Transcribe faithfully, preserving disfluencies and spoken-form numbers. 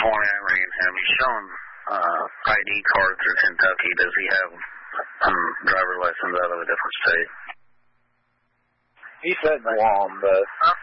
morning I ran him. He's showing uh, I D card through Kentucky. Does he have a um, driver license out of a different state? He said Guam, but